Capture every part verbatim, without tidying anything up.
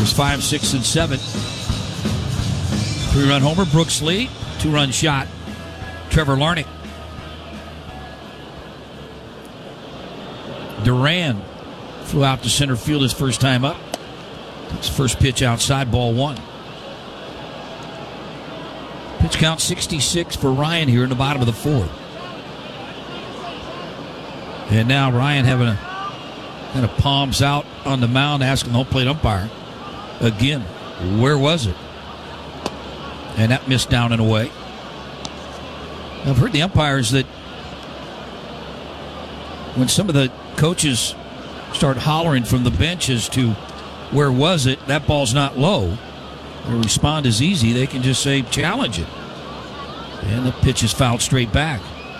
There's five, six, and seven. Three-run homer, Brooks Lee. Two-run shot, Trevor Larnach. Duran flew out to center field his first time up. His first pitch outside, ball one. Pitch count sixty-six for Ryan here in the bottom of the fourth. And now Ryan having a kind of palms out on the mound, asking the home plate umpire again, where was it? And that missed down and away. I've heard the umpires that when some of the coaches start hollering from the bench as to where was it, that ball's not low, their respond is easy. They can just say, challenge it. And the pitch is fouled straight back.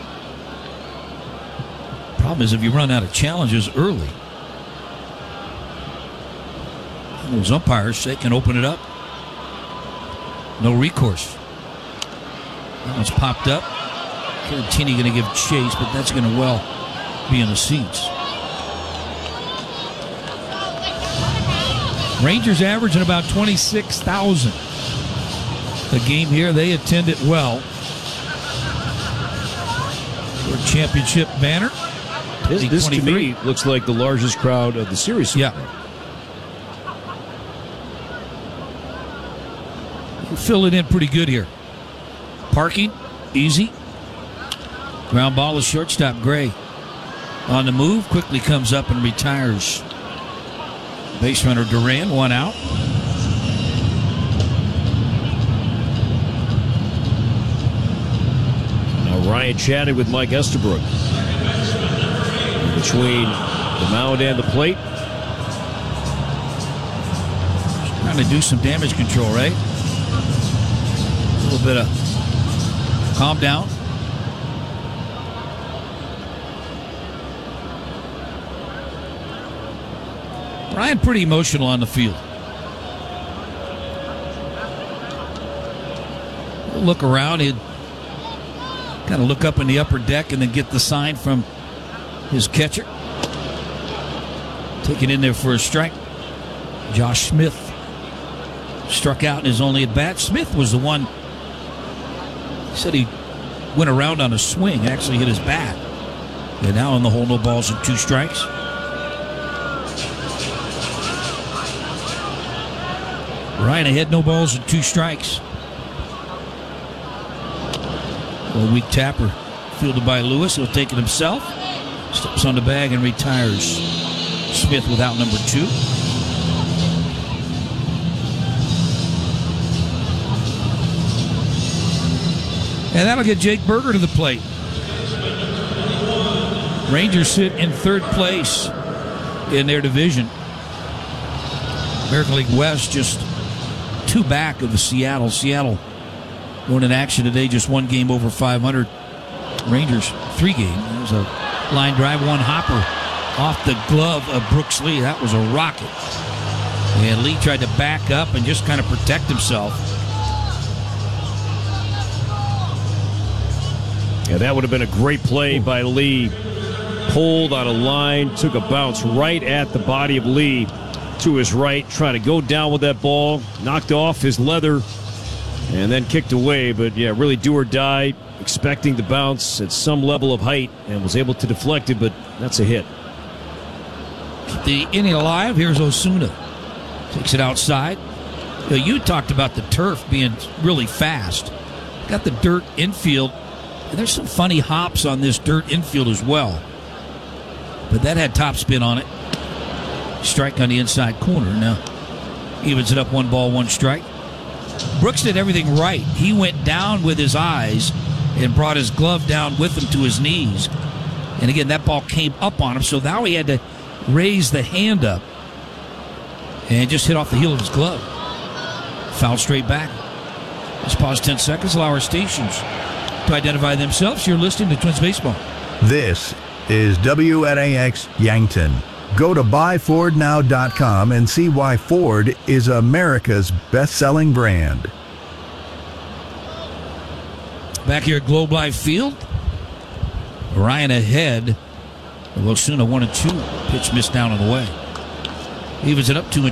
Problem is, if you run out of challenges early, those umpires, they can open it up. No recourse. That one's popped up. Caratini going to give chase, but that's going to well be in the seats. Rangers averaging about twenty-six thousand. The game here, they attend it well. For championship banner. This, this to me looks like the largest crowd of the series. Yeah. We'll fill it in pretty good here. Parking, easy. Ground ball is shortstop Gray. On the move, quickly comes up and retires. Base runner Duran, one out. Now Ryan chatted with Mike Estabrook. Between the mound and the plate. Just trying to do some damage control, right? A little bit of calm down. Ryan pretty emotional on the field. Look around, he'd kind of look up in the upper deck and then get the sign from his catcher. Taking in there for a strike. Josh Smith struck out in his only at bat. Smith was the one, he said he went around on a swing, actually hit his bat. And now in the hole, no balls and two strikes. Ryan ahead, no balls and two strikes. A weak tapper fielded by Lewis. He'll take it himself. Steps on the bag and retires. Smith without number two. And that'll get Jake Burger to the plate. Rangers sit in third place in their division. American League West just two back of the Seattle. Seattle going in action today, just one game over five hundred. Rangers, three game. There's a line drive, one hopper off the glove of Brooks Lee. That was a rocket. And Lee tried to back up and just kind of protect himself. Yeah, that would have been a great play by Lee. Pulled on a line, took a bounce right at the body of Lee to his right, trying to go down with that ball, knocked off his leather, and then kicked away. But yeah, really do or die, expecting the bounce at some level of height, and was able to deflect it, but that's a hit. The inning alive, here's Osuna. Takes it outside. You know, you talked about the turf being really fast. Got the dirt infield, and there's some funny hops on this dirt infield as well. But that had topspin on it. Strike on the inside corner. Now evens it up, one ball, one strike. Brooks did everything right. He went down with his eyes and brought his glove down with him to his knees. And again, that ball came up on him, so now he had to raise the hand up and just hit off the heel of his glove. Foul straight back. Let's pause ten seconds, allow our stations to identify themselves. You're listening to Twins Baseball. This is W N A X Yankton. Go to buy ford now dot com and see why Ford is America's best-selling brand. Back here at Globe Life Field, Ryan ahead. Osuna one and two. Pitch missed down on the way. Evens it up two and